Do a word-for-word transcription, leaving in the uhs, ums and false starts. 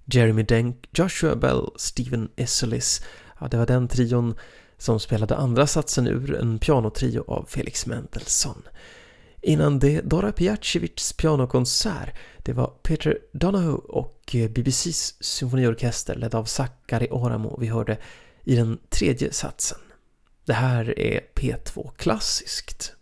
Jeremy Denk, Joshua Bell, Stephen Esselis. Ja, det var den trion som spelade andra satsen ur en pianotrio av Felix Mendelssohn. Innan det Dora Pejacevics pianokonsert, det var Peter Donoghue och B B C:s symfoniorkester ledd av Sakari Oramo vi hörde i den tredje satsen. Det här är P två Klassiskt.